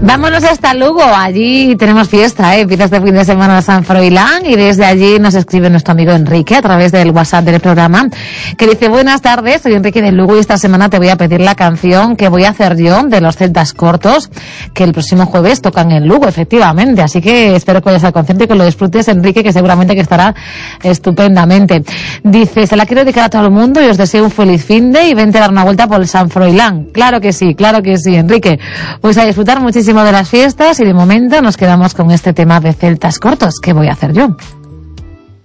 Vámonos hasta Lugo, allí tenemos fiesta, empieza este fin de semana San Froilán y desde allí nos escribe nuestro amigo Enrique a través del WhatsApp del programa, que dice: buenas tardes, soy Enrique de Lugo y esta semana te voy a pedir la canción que voy a hacer yo de los Celtas Cortos, que el próximo jueves tocan en Lugo, efectivamente, así que espero que vayas al concierto y que lo disfrutes, Enrique, que seguramente que estará estupendamente. Dice: se la quiero dedicar a todo el mundo y os deseo un feliz finde y vente a dar una vuelta por el San Froilán. Claro que sí, Enrique. Pues a disfrutar muchísimo de las fiestas y de momento nos quedamos con este tema de Celtas Cortos. ¿Qué voy a hacer yo?